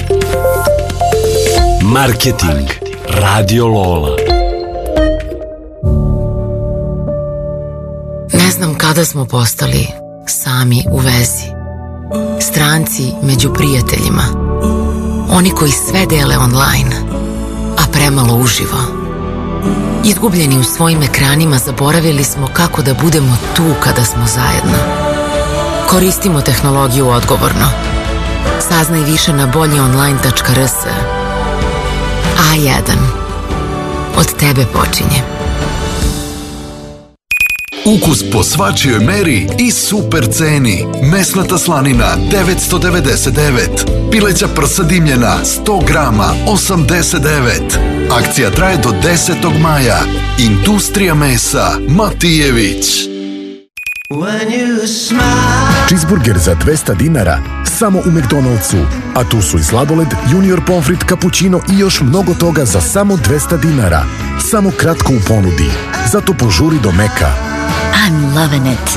Marketing Radio Lola. Ne znam kada smo postali sami u vezi. Stranci među prijateljima. Oni koji sve dele online, a premalo uživo. Izgubljeni u svojim ekranima, zaboravili smo kako da budemo tu kada smo zajedno. Koristimo tehnologiju odgovorno. Saznaj više na boljeonline.rs. A1. Od tebe počinje. Ukus po svačijoj meri i super ceni. Mesnata slanina 999. Pileća prsa dimljena 100 grama 89. Akcija traje do 10. maja. Industrija mesa Matijević. Cheeseburger za 200 dinara samo u McDonald'su. A tu su i sladoled, junior pomfrit, cappuccino i još mnogo toga za samo 200 dinara. Samo kratko u ponudi. Zato požuri do Meka. I'm loving it.